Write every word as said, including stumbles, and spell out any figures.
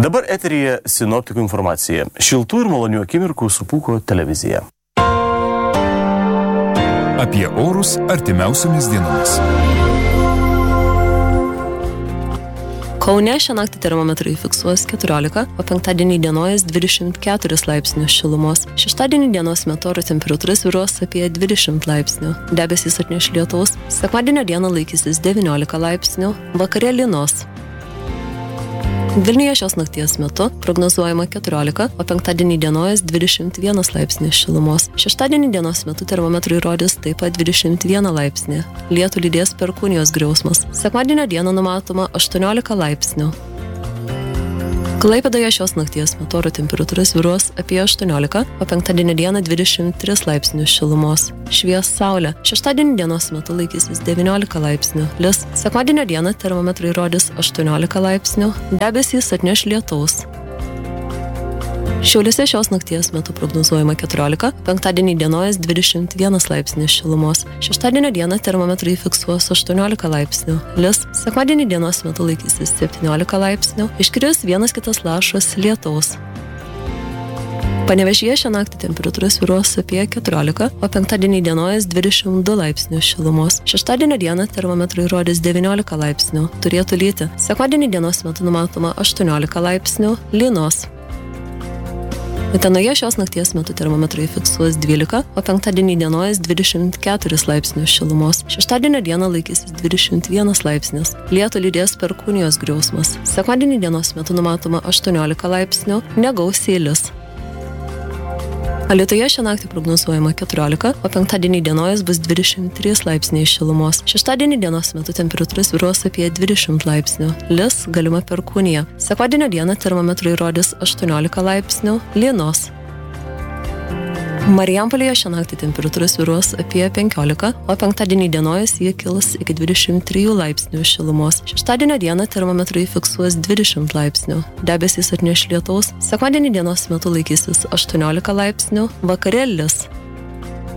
Dabar eteryje sinoptikų informacija. Šiltų ir malonių akimirkų su Pūko televizija. Apie orus artimiausiomis dienomis. Kaune šią naktį termometrai fiksuos keturiolika, o penktadienį dienojas dvidešimt keturis laipsnius šilumos. Šeštadienį dienos metu oro temperatūra svyruos apie dvidešimt laipsnių. Debesys atneš lietaus. Sekmadienio dieną laikysis devyniolika laipsnių, vakare lynos. Vilniuje šios nakties metu prognozuojama keturiolika, o penktadienį dienojas dvidešimt vienas laipsnis šilumos. Šeštadienį dienos metu termometrai rodys taip pat dvidešimt vieną laipsnį. Lietų lydės perkūnijos griausmas. Sekmadienio dieną numatoma aštuoniolika laipsnių. Klaipėdoje šios nakties metu oro temperatūra svyruos apie aštuoniolika, o penktadienio dieną dvidešimt tris laipsnius šilumos. Švies saulė. Šeštadienį dienos metu laikysis devyniolika laipsnių. Lis. Sekmadienio dieną termometrai rodys aštuoniolika laipsnių. Debesys atneš lietaus. Šiauliuose šios nakties metu prognozuojama keturiolika, penktadienį dienojas dvidešimt vienas laipsnis šilumos. Šeštadienio dieną termometrai fiksuos aštuoniolika laipsnių. Lis. Sekmadienį dienos metu laikysis septyniolika laipsnių. Iškris vienas kitas lašas lietaus. Panevėžyje šią naktį temperatūra svyruos apie keturiolika, o penktadienį dienojas dvidešimt du laipsnius šilumos. Šeštadienio dieną termometrai rodys devyniolika laipsnių. Turėtų lyti. Sekmadienį dienos metu numatoma aštuoniolika laipsnių. Lynos. Utenoje šios nakties metu termometrai fiksuos dvylika, o penktadienį dienojas dvidešimt keturis laipsnius šilumos. Šeštadienio dieną laikysis dvidešimt vienas laipsnis. Lietų lydės perkūnijos griausmas. Sekmadienį dienos metu numatoma aštuoniolika laipsnių, negausiai lis. Alytuje šią naktį prognozuojama keturiolika, o penktadienį dienojas bus dvidešimt trys laipsniai šilumos. Šeštadienį dienos metu temperatūra svyruos apie dvidešimt laipsnių. Lis, galima perkūnija. Sekmadienio dieną termometrai rodys aštuoniolika laipsnių, lynos. Marijampolėje šią naktį temperatūra svyruos apie penkiolika, o penktadienį dienojas jie kils iki dvidešimt trijų laipsnių šilumos. Šeštadienio dieną termometrai fiksuos dvidešimt laipsnių. Debesys atneš lietaus. Sekmadienį dienos metu laikysis aštuoniolika laipsnių, vakare lis.